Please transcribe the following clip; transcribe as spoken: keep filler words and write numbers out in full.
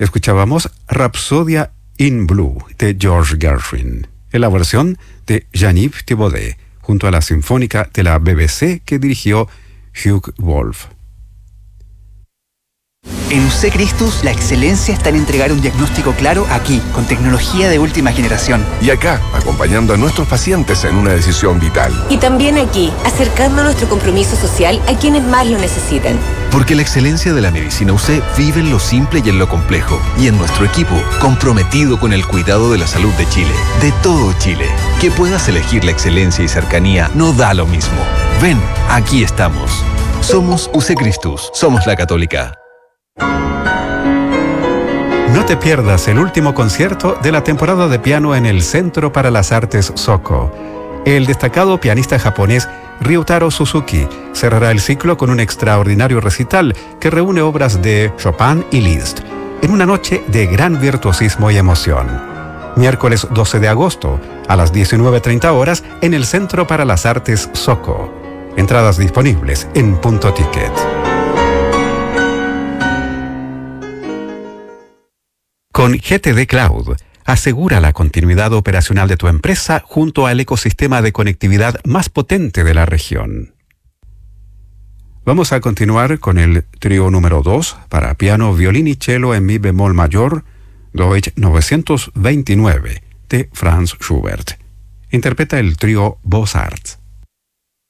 Escuchábamos Rhapsodia in Blue de George Gershwin, en la versión de Jean-Yves Thibaudet, junto a la Sinfónica de la B B C que dirigió Hugh Wolf. En U C Christus, la excelencia está en entregar un diagnóstico claro aquí, con tecnología de última generación. Y acá, acompañando a nuestros pacientes en una decisión vital. Y también aquí, acercando nuestro compromiso social a quienes más lo necesitan. Porque la excelencia de la medicina U C vive en lo simple y en lo complejo. Y en nuestro equipo, comprometido con el cuidado de la salud de Chile. De todo Chile. Que puedas elegir la excelencia y cercanía no da lo mismo. Ven, aquí estamos. Somos U C Christus. Somos la Católica. No te pierdas el último concierto de la temporada de piano en el Centro para las Artes Soko. El destacado pianista japonés Ryutaro Suzuki cerrará el ciclo con un extraordinario recital que reúne obras de Chopin y Liszt en una noche de gran virtuosismo y emoción. Miércoles doce de agosto a las diecinueve treinta horas en el Centro para las Artes Soko. Entradas disponibles en Punto Ticket. Con G T D Cloud, asegura la continuidad operacional de tu empresa junto al ecosistema de conectividad más potente de la región. Vamos a continuar con el trío número dos para piano, violín y cello en mi bemol mayor, Deutsch novecientos veintinueve, de Franz Schubert. Interpreta el trío Beaux-Arts.